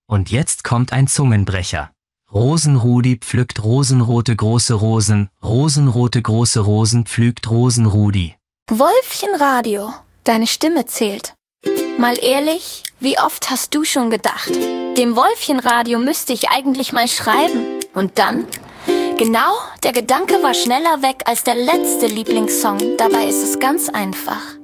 Und jetzt kommt ein Zungenbrecher. Rosenrudi pflückt rosenrote große Rosen, rosenrote große Rosen pflügt Rosenrudi. Wolfchenradio, deine Stimme zählt. Mal ehrlich, wie oft hast du schon gedacht, dem Wolfchenradio müsste ich eigentlich mal schreiben. Und dann? Genau, der Gedanke war schneller weg als der letzte Lieblingssong. Dabei ist es ganz einfach.